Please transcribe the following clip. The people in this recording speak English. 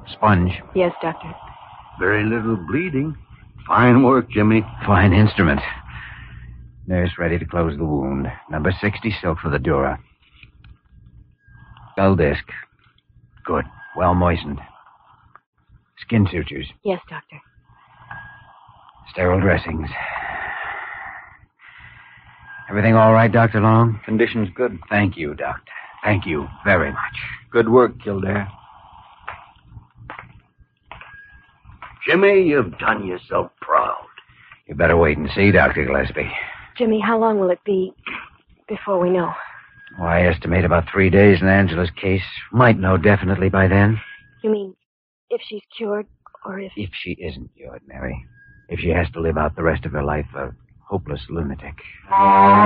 Sponge. Yes, Doctor. Very little bleeding. Fine work, Jimmy. Fine instrument. Nurse ready to close the wound. Number 60 silk for the dura. Skull disc. Good. Well moistened. Skin sutures. Yes, Doctor. Sterile dressings. Everything all right, Dr. Long? Condition's good. Thank you, Doctor. Thank you very much. Good work, Kildare. Jimmy, you've done yourself proud. You better wait and see, Dr. Gillespie. Jimmy, how long will it be before we know? Oh, I estimate about 3 days in Angela's case. Might know definitely by then. You mean if she's cured or if... If she isn't cured, Mary. If she has to live out the rest of her life a hopeless lunatic.